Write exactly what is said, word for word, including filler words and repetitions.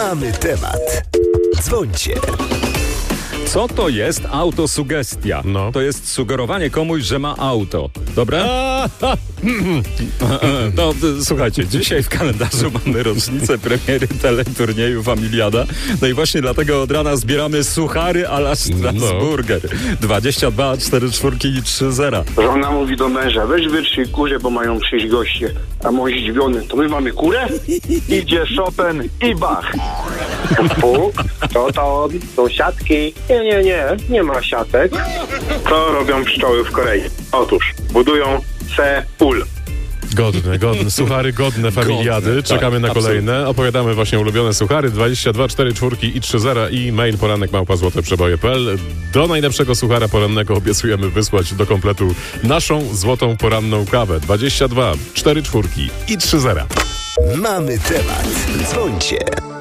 Mamy temat. Dzwońcie. Co to jest autosugestia? No. To jest sugerowanie komuś, że ma auto. Dobre? No, d- słuchajcie, dzisiaj w kalendarzu mamy rocznicę premiery teleturnieju Familiada. No i właśnie dlatego od rana zbieramy suchary a la Strasburger. dwadzieścia dwa, cztery czwórki i trzy zera. Żona mówi do męża, weź wytrzyj kurę, bo mają przyjść goście. A mąż zdziwiony, to my mamy kurę? Idzie Chopin i Bach. Fu, to to są siatki. Nie, nie, nie, nie ma siatek. Co robią pszczoły w Korei? Otóż budują Seul. Godne, godne, suchary godne familiady. Godne, Czekamy tak, na kolejne. absolutnie. Opowiadamy właśnie ulubione suchary. dwadzieścia dwa, cztery czwórki i trzy zera i mail poranek małpa złote przeboje kropka p l. Do najlepszego suchara porannego obiecujemy wysłać do kompletu naszą złotą poranną kawę. dwadzieścia dwa, cztery czwórki i trzy zera. Mamy temat. Dzwońcie.